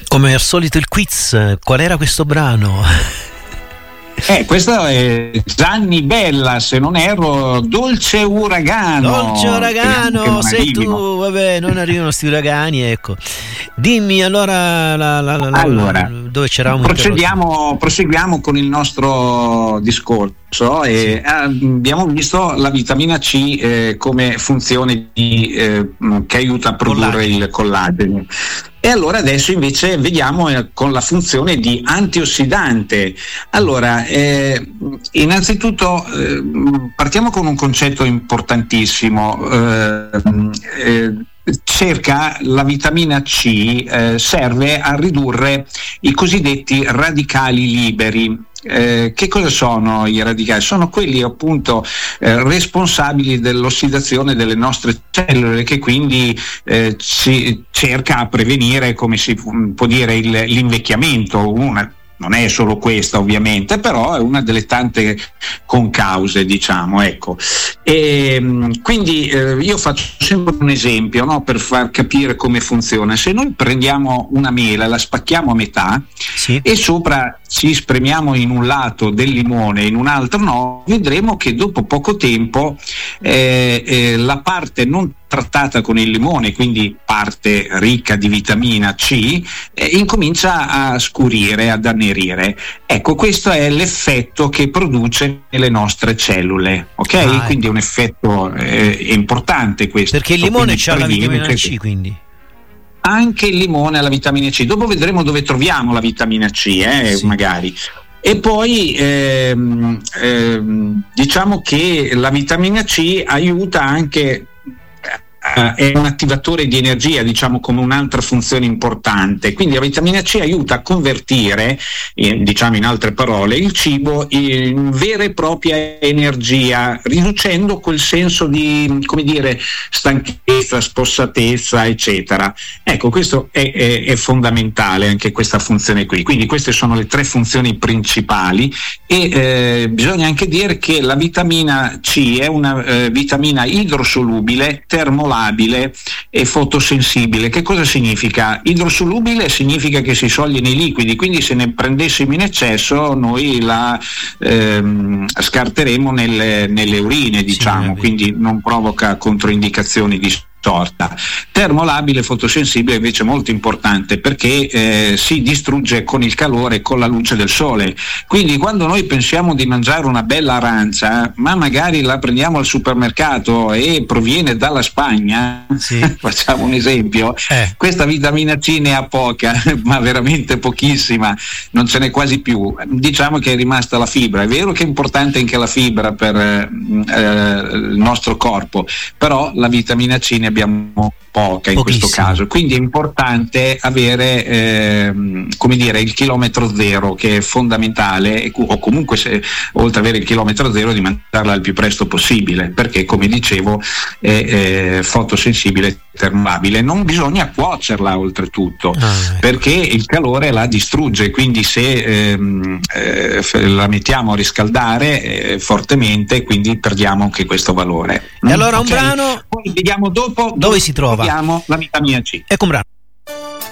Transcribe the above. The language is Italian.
Come al solito il quiz, qual era questo brano? Questo è Gianni Bella, se non erro, Dolce Uragano. Dolce Uragano, sei tu, vabbè, non arrivano sti uragani, ecco. Dimmi allora, dove c'eravamo? Proseguiamo con il nostro discorso e abbiamo visto la vitamina C come funzione che aiuta a produrre il collagene. E allora adesso invece vediamo con la funzione di antiossidante. Allora, innanzitutto partiamo con un concetto importantissimo. La vitamina C serve a ridurre i cosiddetti radicali liberi. Che cosa sono i radicali? Sono quelli appunto responsabili dell'ossidazione delle nostre cellule, che quindi si cerca a prevenire, come si può dire, l'invecchiamento. Non è solo questa ovviamente, però è una delle tante concause, diciamo, ecco. E quindi io faccio sempre un esempio, no, per far capire come funziona. Se noi prendiamo una mela, la spacchiamo a metà, sì, e sopra ci spremiamo in un lato del limone e in un altro no, vedremo che dopo poco tempo la parte non trattata con il limone, quindi parte ricca di vitamina C, incomincia a scurire, ad annerire. Ecco, questo è l'effetto che produce nelle nostre cellule, ok? Quindi è un effetto importante questo. Perché il limone c'ha la vitamina C, quindi? Anche il limone ha la vitamina C. Dopo vedremo dove troviamo la vitamina C, sì, magari. E poi diciamo che la vitamina C aiuta anche, è un attivatore di energia, diciamo, come un'altra funzione importante. Quindi la vitamina C aiuta a convertire, diciamo in altre parole, il cibo in vera e propria energia, riducendo quel senso di, come dire, stanchezza, spossatezza, eccetera. Ecco, questo è fondamentale, anche questa funzione qui. Quindi queste sono le tre funzioni principali e bisogna anche dire che la vitamina C è una vitamina idrosolubile, termolabile e fotosensibile. Che cosa significa? Idrosolubile significa che si scioglie nei liquidi, quindi se ne prendessimo in eccesso noi la scarteremo nelle urine, diciamo, sì, quindi non provoca controindicazioni di sorta. Termolabile e fotosensibile invece è molto importante, perché si distrugge con il calore e con la luce del sole. Quindi quando noi pensiamo di mangiare una bella arancia, ma magari la prendiamo al supermercato e proviene dalla Spagna, sì, facciamo un esempio, questa vitamina C ne ha poca, ma veramente pochissima, non ce n'è quasi più. Diciamo che è rimasta la fibra. È vero che è importante anche la fibra per il nostro corpo, però la vitamina C ne abbiamo poca in questo caso, quindi è importante avere come dire, il chilometro zero, che è fondamentale, o comunque, se oltre ad avere il chilometro zero, di mangiarla il più presto possibile, perché come dicevo è fotosensibile, termolabile. Non bisogna cuocerla oltretutto, perché il calore la distrugge, quindi se la mettiamo a riscaldare fortemente, quindi perdiamo anche questo valore. E allora un brano, poi vediamo dopo dove si trova la vitamina C. Ecco un brano.